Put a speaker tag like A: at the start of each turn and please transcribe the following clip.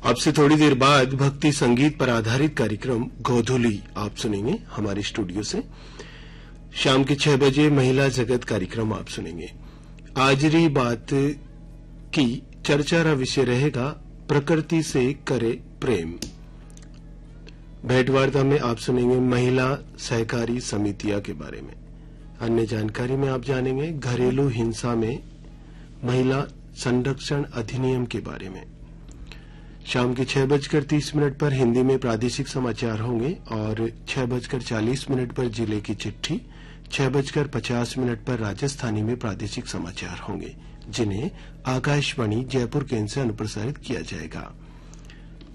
A: अब से थोड़ी देर बाद भक्ति संगीत पर आधारित कार्यक्रम गोधुली आप सुनेंगे हमारे स्टूडियो से। शाम के 6 बजे महिला जगत कार्यक्रम आप सुनेंगे। आजरी बात की चर्चा का विषय रहेगा प्रकृति से करे प्रेम। भेंटवार्ता में आप सुनेंगे महिला सहकारी समितियां के बारे में। अन्य जानकारी में आप जानेंगे घरेलू हिंसा में महिला संरक्षण अधिनियम के बारे में। शाम के 6:30 पर हिंदी में प्रादेशिक समाचार होंगे और 6:40 पर जिले की चिट्ठी, 6:50 पर राजस्थानी में प्रादेशिक समाचार होंगे जिन्हें आकाशवाणी जयपुर केंद्र से अनुप्रसारित किया जाएगा।